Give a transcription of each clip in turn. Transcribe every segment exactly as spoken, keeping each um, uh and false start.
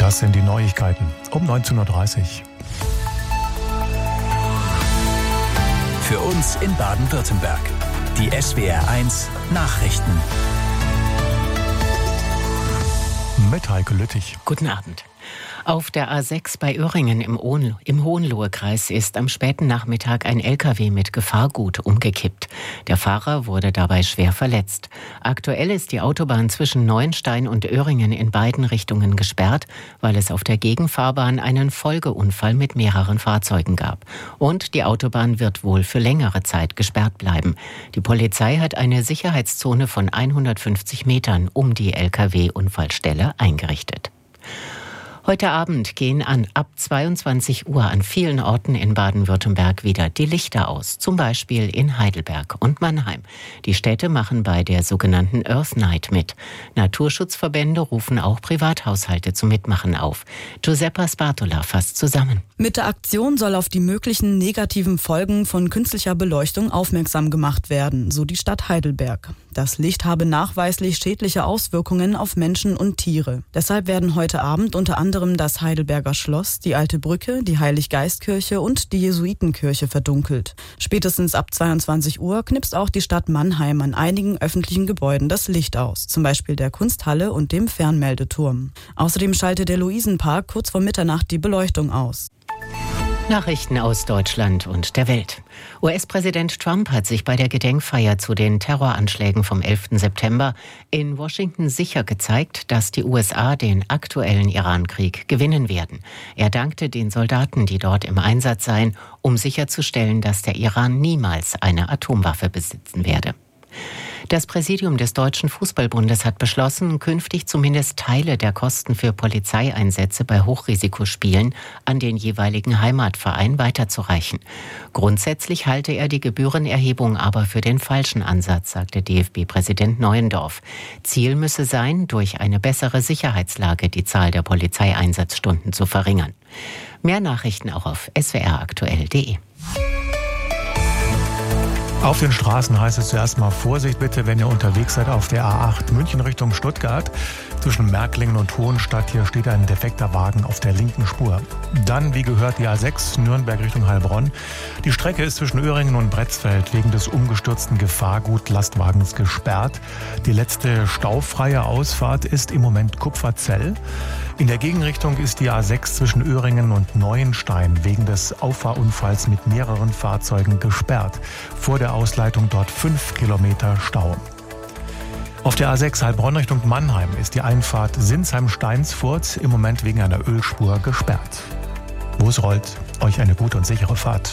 Das sind die Neuigkeiten um neunzehn Uhr dreißig. Für uns in Baden-Württemberg. Die S W R eins Nachrichten. Mit Heike Lüttich. Guten Abend. Auf der A sechs bei Öhringen im, Ohn, im Hohenlohe-Kreis ist am späten Nachmittag ein L K W mit Gefahrgut umgekippt. Der Fahrer wurde dabei schwer verletzt. Aktuell ist die Autobahn zwischen Neuenstein und Öhringen in beiden Richtungen gesperrt, weil es auf der Gegenfahrbahn einen Folgeunfall mit mehreren Fahrzeugen gab. Und die Autobahn wird wohl für längere Zeit gesperrt bleiben. Die Polizei hat eine Sicherheitszone von hundertfünfzig Metern um die L K W-Unfallstelle eingerichtet. Heute Abend gehen an ab zweiundzwanzig Uhr an vielen Orten in Baden-Württemberg wieder die Lichter aus, zum Beispiel in Heidelberg und Mannheim. Die Städte machen bei der sogenannten Earth Night mit. Naturschutzverbände rufen auch Privathaushalte zum Mitmachen auf. Giuseppa Spartola fasst zusammen. Mit der Aktion soll auf die möglichen negativen Folgen von künstlicher Beleuchtung aufmerksam gemacht werden, so die Stadt Heidelberg. Das Licht habe nachweislich schädliche Auswirkungen auf Menschen und Tiere. Deshalb werden heute Abend unter anderem das Heidelberger Schloss, die Alte Brücke, die Heiliggeistkirche und die Jesuitenkirche verdunkelt. Spätestens ab zweiundzwanzig Uhr knipst auch die Stadt Mannheim an einigen öffentlichen Gebäuden das Licht aus, zum Beispiel der Kunsthalle und dem Fernmeldeturm. Außerdem schaltet der Luisenpark kurz vor Mitternacht die Beleuchtung aus. Nachrichten aus Deutschland und der Welt. U S-Präsident Trump hat sich bei der Gedenkfeier zu den Terroranschlägen vom elften September in Washington sicher gezeigt, dass die U S A den aktuellen Irankrieg gewinnen werden. Er dankte den Soldaten, die dort im Einsatz seien, um sicherzustellen, dass der Iran niemals eine Atomwaffe besitzen werde. Das Präsidium des Deutschen Fußballbundes hat beschlossen, künftig zumindest Teile der Kosten für Polizeieinsätze bei Hochrisikospielen an den jeweiligen Heimatverein weiterzureichen. Grundsätzlich halte er die Gebührenerhebung aber für den falschen Ansatz, sagte D F B-Präsident Neuendorf. Ziel müsse sein, durch eine bessere Sicherheitslage die Zahl der Polizeieinsatzstunden zu verringern. Mehr Nachrichten auch auf s w r aktuell punkt d e. Auf den Straßen heißt es zuerst mal Vorsicht bitte, wenn ihr unterwegs seid auf der A acht München Richtung Stuttgart. Zwischen Märklingen und Hohenstadt, hier steht ein defekter Wagen auf der linken Spur. Dann, wie gehört, die A sechs Nürnberg Richtung Heilbronn. Die Strecke ist zwischen Öhringen und Bretzfeld wegen des umgestürzten Gefahrgut-Lastwagens gesperrt. Die letzte staufreie Ausfahrt ist im Moment Kupferzell. In der Gegenrichtung ist die A sechs zwischen Öhringen und Neuenstein wegen des Auffahrunfalls mit mehreren Fahrzeugen gesperrt. Vor der Ausleitung dort fünf Kilometer Stau. Auf der A sechs Heilbronn Richtung Mannheim ist die Einfahrt Sinsheim-Steinsfurt im Moment wegen einer Ölspur gesperrt. Wo es rollt, euch eine gute und sichere Fahrt.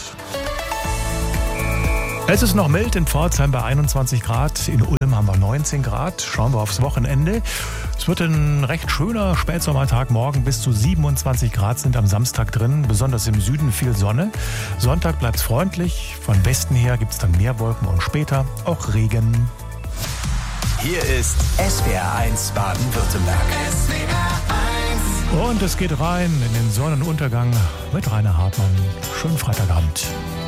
Es ist noch mild in Pforzheim bei einundzwanzig Grad, in Ulm haben wir neunzehn Grad. Schauen wir aufs Wochenende. Es wird ein recht schöner Spätsommertag morgen, bis zu siebenundzwanzig Grad sind am Samstag drin, besonders im Süden viel Sonne. Sonntag bleibt es freundlich, von Westen her gibt es dann mehr Wolken und später auch Regen. Hier ist S W R eins Baden-Württemberg. S W R eins. Und es geht rein in den Sonnenuntergang mit Rainer Hartmann. Schönen Freitagabend.